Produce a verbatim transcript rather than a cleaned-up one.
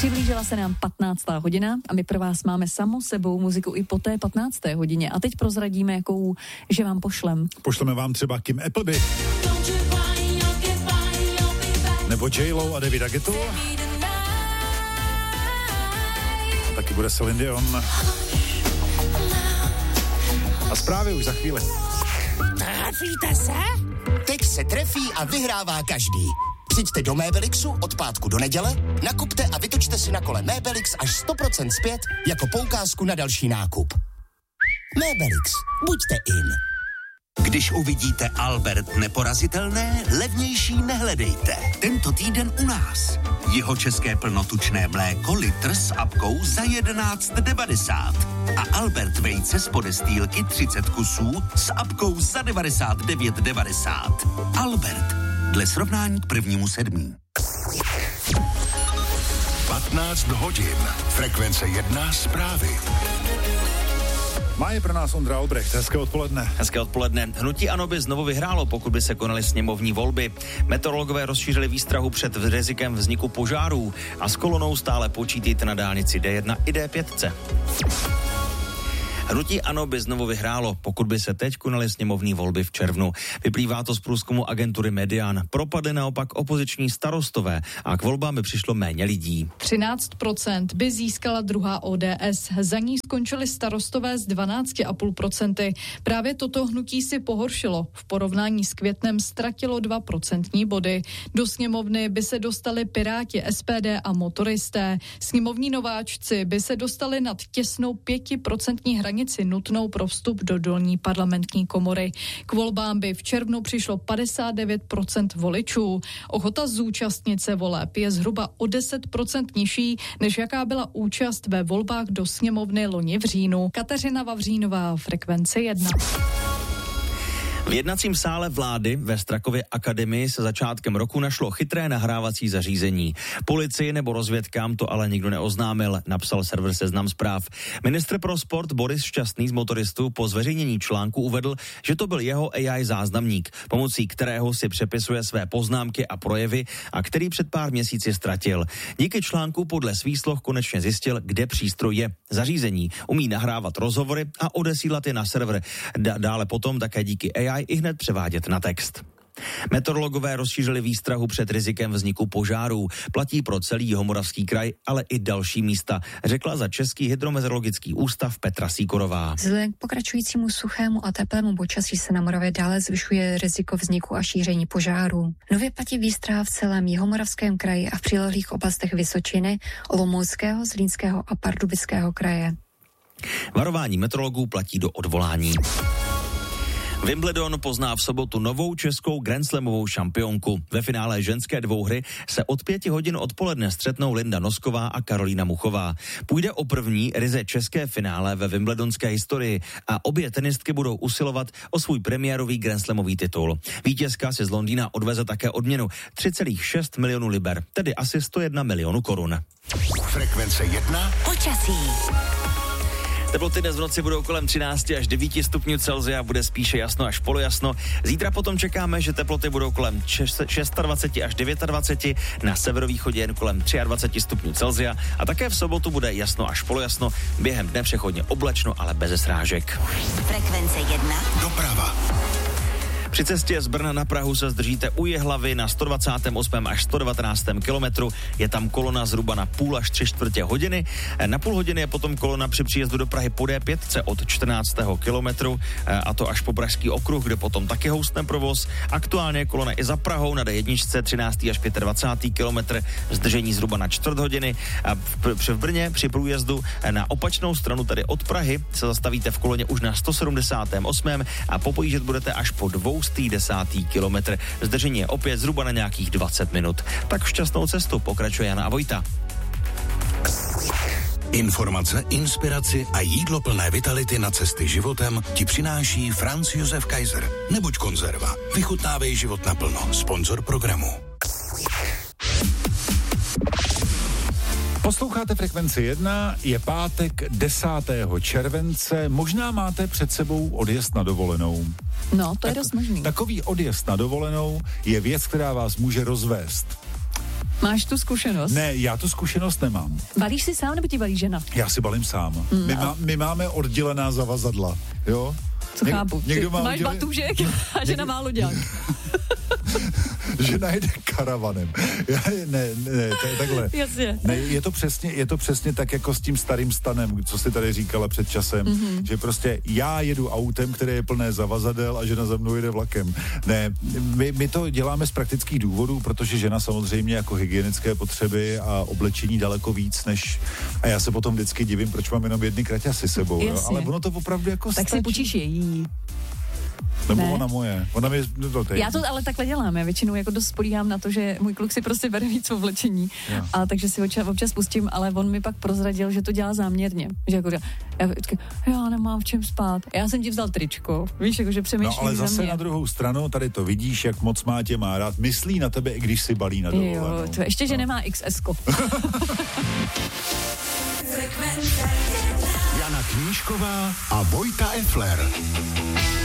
Přiblížila se nám patnáctá hodina a my pro vás máme samo sebou muziku i po té patnácté hodině. A teď prozradíme, jakou, že vám pošlem. Pošleme vám třeba Kim Appleby. Nebo J-Lo a Davida Guettu. A taky bude Celine Dion. A zprávy už za chvíli. Trefíte se? Teď se trefí a vyhrává každý. Přijďte do Mébelixu od pátku do neděle, nakupte a vytočte si na kole Mébelix až sto procent zpět jako poukázku na další nákup. Mébelix. Buďte in. Když uvidíte Albert neporazitelné, levnější nehledejte. Tento týden u nás. Jihočeské plnotučné mléko litr s apkou za jedenáct devadesát. A Albert vejce z podestýlky třicet kusů s apkou za devadesát devět devadesát. Albert. Dle srovnání k prvnímu sedmí. patnáct hodin. Frekvence jedna zprávy. Má je pro nás Ondra Albrecht. Hezké odpoledne. Hezké odpoledne. Hnutí ANO by znovu vyhrálo, pokud by se konaly sněmovní volby. Meteorologové rozšířili výstrahu před rizikem vzniku požárů a s kolonou stále počítejte na dálnici D jedna i D pět. Hnutí ANO by znovu vyhrálo, pokud by se teď konaly sněmovní volby v červnu. Vyplývá to z průzkumu agentury Median. Propadly naopak opoziční starostové a k volbám by přišlo méně lidí. třináct procent by získala druhá O D S. Za ní skončili starostové s dvanáct celá pět procenta. Právě toto hnutí si pohoršilo. V porovnání s květnem ztratilo dva procentní body. Do sněmovny by se dostali Piráti, S P D a motoristé. Sněmovní nováčci by se dostali nad těsnou pětiprocentní hranici nutnou pro vstup do dolní parlamentní komory. K volbám by v červnu přišlo padesát devět procent voličů. Ochota zúčastnit se voleb je zhruba o deset procent nižší, než jaká byla účast ve volbách do sněmovny loni v říjnu. Kateřina Vavřínová, Frekvence jedna. V jednacím sále vlády ve Strakově akademii se začátkem roku našlo chytré nahrávací zařízení. Policii nebo rozvědkám to ale nikdo neoznámil, napsal server Seznam Zpráv. Ministr pro sport Boris Šťastný z motoristů po zveřejnění článku uvedl, že to byl jeho A I záznamník, pomocí kterého si přepisuje své poznámky a projevy a který před pár měsíci ztratil. Díky článku podle svých slov konečně zjistil, kde přístroj je. Zařízení umí nahrávat rozhovory a odesílat je na server. D- dále potom také díky A I i hned převádět na text. Meteorologové rozšířili výstrahu před rizikem vzniku požárů. Platí pro celý Jihomoravský kraj, ale i další místa, řekla za Český hydrometeorologický ústav Petra Sýkorová. Vzhledem k pokračujícímu suchému a teplému počasí se na Moravě dále zvyšuje riziko vzniku a šíření požárů. Nově platí výstraha v celém Jihomoravském kraji a v přilehlých oblastech Vysočiny, Olomouckého, Zlínského a Pardubického kraje. Varování meteorologů platí do odvolání. Wimbledon pozná v sobotu novou českou grandslamovou šampionku. Ve finále ženské dvouhry se od pěti hodin odpoledne střetnou Linda Nosková a Karolína Muchová. Půjde o první ryze české finále ve wimbledonské historii a obě tenistky budou usilovat o svůj premiérový grandslamový titul. Vítězka si z Londýna odveze také odměnu tři celá šest milionů liber, tedy asi sto jedna milionů korun. Frekvence jedna. Počasí. Teploty dnes v noci budou kolem třináct až devět stupňů Celsia, bude spíše jasno až polojasno. Zítra potom čekáme, že teploty budou kolem dvacet šest až dvacet devět, na severovýchodě jen kolem dvacet tři stupňů Celsia a také v sobotu bude jasno až polojasno, během dne přechodně oblačno, ale bez srážek. Frekvence jedna. Doprava. Při cestě z Brna na Prahu se zdržíte u Jihlavy na sto dvacátém osmém až sto devatenáctém kilometru. Je tam kolona zhruba na půl až tři čtvrtě hodiny. Na půl hodiny je potom kolona při příjezdu do Prahy po D pět od čtrnáctého kilometru, a to až po Pražský okruh, kde potom taky houstne provoz. Aktuálně je kolona i za Prahou na D jedna třináctý až dvacátý pátý kilometr, zdržení zhruba na čtvrt hodiny. A v, v Brně při průjezdu na opačnou stranu, tedy od Prahy, se zastavíte v koloně už na sto sedmdesátém osmém a popojíždět budete až po dvou desátý kilometr. Zdržení je opět zhruba na nějakých dvacet minut. Tak šťastnou cestu, pokračuje Jana a Vojta. Informace, inspiraci a jídlo plné vitality na cesty životem ti přináší Franz Josef Kaiser. Nebuď konzerva. Vychutnávej život naplno. Sponzor programu. Posloucháte Frekvenci jedna, je pátek desátého července, možná máte před sebou odjezd na dovolenou. No, to je dost možný. Takový odjezd na dovolenou je věc, která vás může rozvést. Máš tu zkušenost? Ne, já tu zkušenost nemám. Balíš si sám, nebo ti balí žena? Já si balím sám. Mm, my, má, my máme oddělená zavazadla, jo? Co Něk, chápu. Někdo Ty má máš oddělen... batůžek a žena má loďák. Žena jede karavanem. Já, ne, ne, to je takhle. Jasně. Ne, je to přesně, je to přesně tak jako s tím starým stanem, co jsi tady říkala před časem, mm-hmm. že prostě já jedu autem, které je plné zavazadel a žena za mnou jede vlakem. Ne, my, my to děláme z praktických důvodů, protože žena samozřejmě jako hygienické potřeby a oblečení daleko víc než, a já se potom vždycky divím, proč mám jenom jedny kraťasy sebou, jo? Ale ono to opravdu jako tak stačí. si půjčíš její. Nebo ne. ona moje. Ona mi, no, to já to ale takhle dělám. Já většinou jako dost spolíhám na to, že můj kluk si prostě bere víc oblečení. Ja. A takže si občas, občas pustím, ale on mi pak prozradil, že to dělá záměrně. Že jako já, já nemám v čem spát. Já jsem ti vzal tričko. Víš, jako že přemýšlím. No ale za zase mě. Na druhou stranu, tady to vidíš, jak moc má tě má rád. Myslí na tebe, i když si balí na dovolenou. Jo, to ještě, že no. nemá iks esko. Jana Knížková a Vojta Effler.